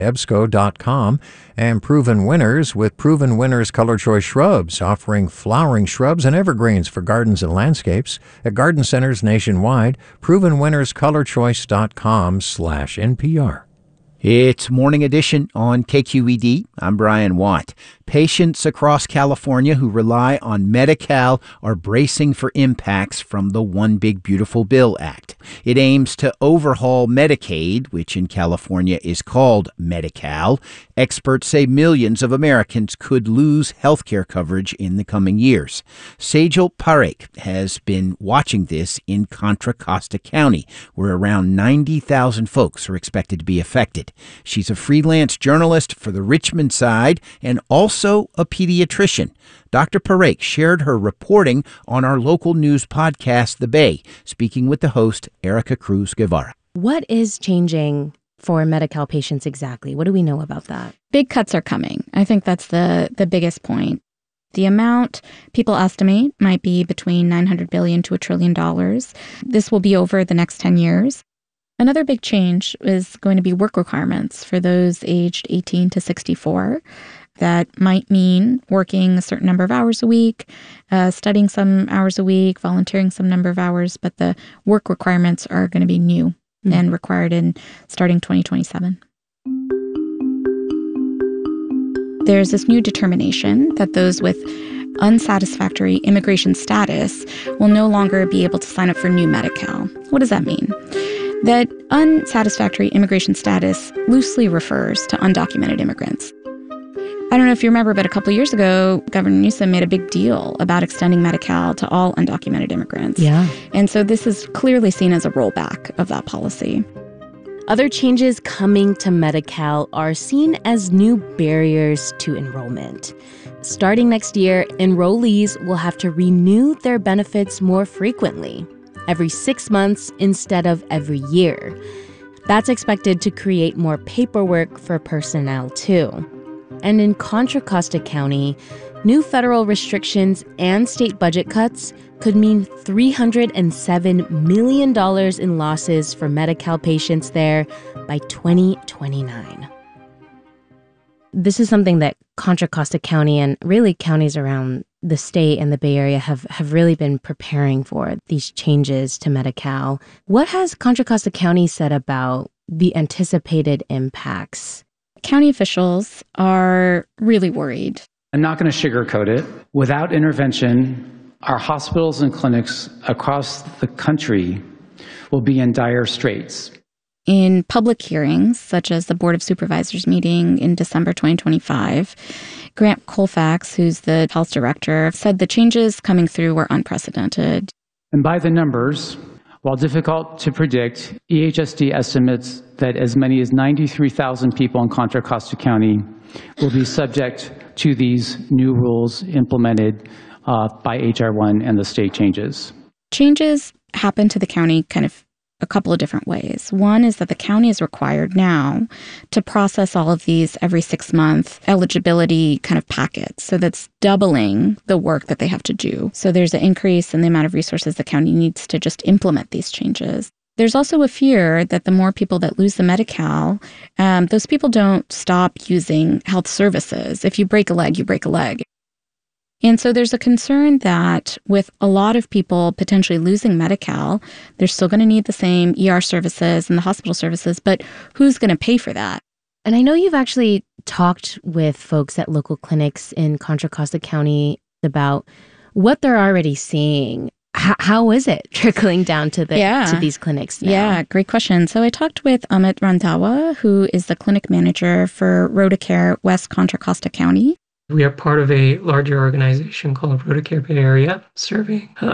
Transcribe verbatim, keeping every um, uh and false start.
E B S C O dot com, and Proven Winners with Proven Winners Color Choice Shrubs, offering flowering shrubs and evergreens for gardens and landscapes at garden centers nationwide. Proven Winners Color Choice dot com slash N P R. It's Morning Edition on K Q E D. I'm Brian Watt. Patients across California who rely on Medi-Cal are bracing for impacts from the One Big Beautiful Bill Act. It aims to overhaul Medicaid, which in California is called Medi-Cal. Experts say millions of Americans could lose health care coverage in the coming years. Sejal Parekh has been watching this in Contra Costa County, where around ninety thousand folks are expected to be affected. She's a freelance journalist for the Richmond Side and also a pediatrician. Doctor Parekh shared her reporting on our local news podcast, The Bay, speaking with the host, Erica Cruz Guevara. What is changing for Medi-Cal patients exactly? What do we know about that? Big cuts are coming. I think that's the, the biggest point. The amount people estimate might be between nine hundred billion dollars to a trillion dollars. This will be over the next ten years. Another big change is going to be work requirements for those aged eighteen to sixty-four. That might mean working a certain number of hours a week, uh, studying some hours a week, volunteering some number of hours, but the work requirements are going to be new mm-hmm. and required in starting twenty twenty-seven. There's this new determination that those with unsatisfactory immigration status will no longer be able to sign up for new Medi-Cal. What does that mean? That unsatisfactory immigration status loosely refers to undocumented immigrants. I don't know if you remember, but a couple of years ago, Governor Newsom made a big deal about extending Medi-Cal to all undocumented immigrants. Yeah. And so this is clearly seen as a rollback of that policy. Other changes coming to Medi-Cal are seen as new barriers to enrollment. Starting next year, enrollees will have to renew their benefits more frequently, every six months instead of every year. That's expected to create more paperwork for personnel, too. And in Contra Costa County, new federal restrictions and state budget cuts could mean three hundred seven million dollars in losses for Medi-Cal patients there by twenty twenty-nine. This is something that Contra Costa County and really counties around the state and the Bay Area have, have really been preparing for, these changes to Medi-Cal. What has Contra Costa County said about the anticipated impacts? County officials are really worried. I'm not going to sugarcoat it. Without intervention, our hospitals and clinics across the country will be in dire straits. In public hearings, such as the Board of Supervisors meeting in December twenty twenty-five, Grant Colfax, who's the health director, said the changes coming through were unprecedented. And by the numbers, while difficult to predict, E H S D estimates that as many as ninety-three thousand people in Contra Costa County will be subject to these new rules implemented uh, by H R one and the state changes. Changes happen to the county kind of a couple of different ways. One is that the county is required now to process all of these every six month eligibility kind of packets. So that's doubling the work that they have to do. So there's an increase in the amount of resources the county needs to just implement these changes. There's also a fear that the more people that lose the Medi-Cal, um, those people don't stop using health services. If you break a leg, you break a leg. And so there's a concern that with a lot of people potentially losing Medi-Cal, they're still going to need the same E R services and the hospital services, but who's going to pay for that? And I know you've actually talked with folks at local clinics in Contra Costa County about what they're already seeing. H- how is it trickling down to the yeah. to these clinics now? Yeah, great question. So I talked with Amit Randhawa, who is the clinic manager for Rotacare West Contra Costa County. We are part of a larger organization called Rotacare Bay Area, serving uh,